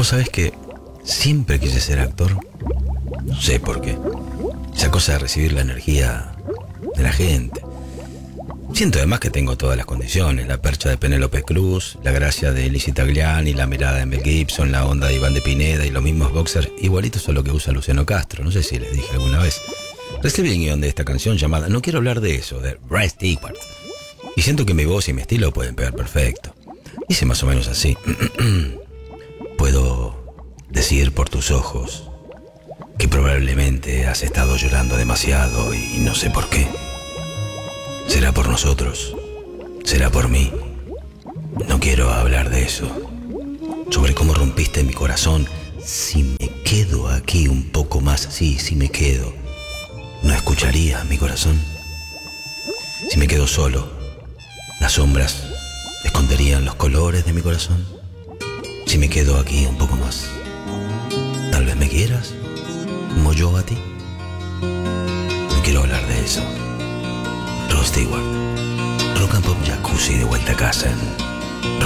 Vos sabés que siempre quise ser actor. No sé por qué. Esa cosa de recibir la energía de la gente. Siento además que tengo todas las condiciones: la percha de Penélope Cruz, la gracia de Lizzie Tagliani, la mirada de Mel Gibson, la onda de Iván de Pineda y los mismos boxers igualitos a lo que usa Luciano Castro. No sé si les dije alguna vez. Recibí el guión de esta canción llamada No quiero hablar de eso, de Rod Stewart. Y siento que mi voz y mi estilo pueden pegar perfecto. Dice más o menos así. Puedo decir por tus ojos que probablemente has estado llorando demasiado y no sé por qué. Será por nosotros, será por mí. No quiero hablar de eso. Sobre cómo rompiste mi corazón. Si me quedo aquí un poco más, sí, si me quedo, ¿no escucharías mi corazón? Si me quedo solo, las sombras esconderían los colores de mi corazón. Si me quedo aquí un poco más, tal vez me quieras, como yo a ti. No quiero hablar de eso. Rod Stewart, Rock and Pop Jacuzzi, de vuelta a casa en